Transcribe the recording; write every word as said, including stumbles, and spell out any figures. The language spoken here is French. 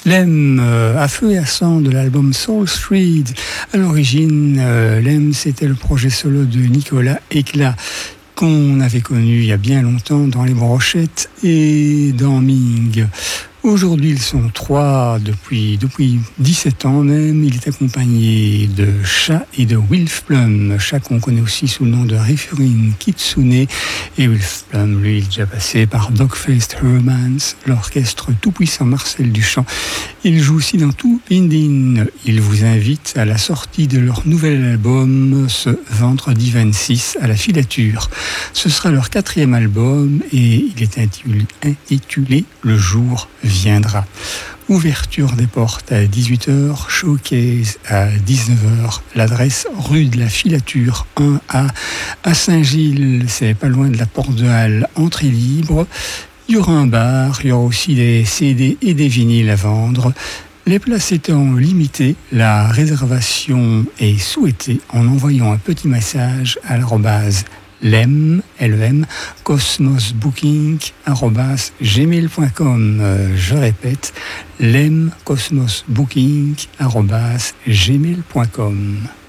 Lem, euh, à feu et à sang de l'album Soul Street. À l'origine, euh, Lem, c'était le projet solo de Nicolas Éclat, qu'on avait connu il y a bien longtemps dans les Brochettes et dans Ming. Aujourd'hui, ils sont trois depuis, depuis dix-sept ans même. Il est accompagné de Chat et de Wilf Plum. Chat qu'on connaît aussi sous le nom de Rifurin Kitsune. Et Wilf Plum, lui, il est déjà passé par Dogfaced Hermans, l'orchestre tout-puissant Marcel Duchamp. Il joue aussi dans tout Pindin. Il vous invite à la sortie de leur nouvel album ce vendredi vingt-six à la Filature. Ce sera leur quatrième album et il est intitulé, intitulé Le jour viendra. Ouverture des portes à dix-huit heures, showcase à dix-neuf heures. L'adresse rue de la Filature un A à Saint-Gilles, c'est pas loin de la Porte de Halle, entrée libre. Il y aura un bar, il y aura aussi des C D et des vinyles à vendre. Les places étant limitées, la réservation est souhaitée en envoyant un petit message à l'arrobase lem, L E M, cosmosbooking arobase gmail point com. Euh, je répète, lem, cosmosbooking arobase gmail point com.